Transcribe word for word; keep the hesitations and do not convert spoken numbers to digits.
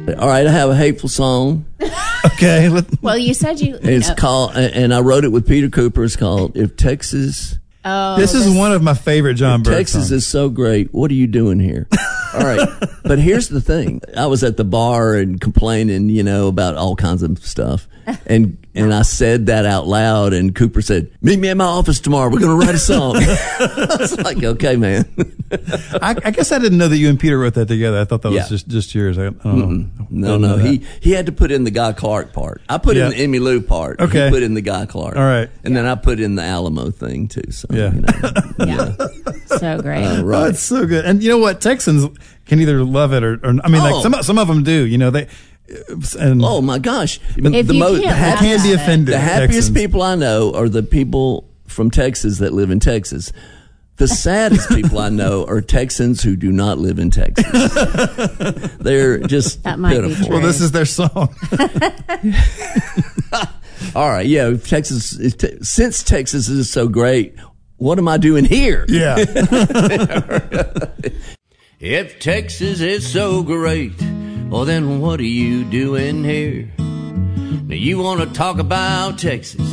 All right, I have a hateful song. Okay. Well, you said you... It's uh, called, and I wrote it with Peter Cooper. It's called If Texas... Oh, this is one of my favorite John Bird Texas songs. is so great. What are you doing here? All right. But here's the thing. I was at the bar and complaining, you know, about all kinds of stuff. And and I said that out loud, and Cooper said, meet me at my office tomorrow. We're going to write a song. I was like, okay, man. I, I guess I didn't know that you and Peter wrote that together. I thought that was Yeah. just, just yours. I, I don't know. No, Didn't no. know that. He he had to put in the Guy Clark part. I put Yeah. in the Emmy Lou part. Okay. He put in the Guy Clark. All right. And then I put in the Alamo thing, too. So, Yeah. you know. Yeah. So great. Uh, Oh, right. it's so good. And you know what? Texans can either love it or, or I mean, Oh. like some some of them do. You know they. And Oh, my gosh. If the you most, can't I laugh can't be at it. offended. The happiest Texans. people. people I know are the people from Texas that live in Texas. The saddest people I know are Texans who do not live in Texas. They're just That might be pitiful. true. Well, this is their song. All right, yeah. if Texas, if te- since Texas is so great, what am I doing here? Yeah. If Texas is so great, well then what are you doing here? Now you want to talk about Texas?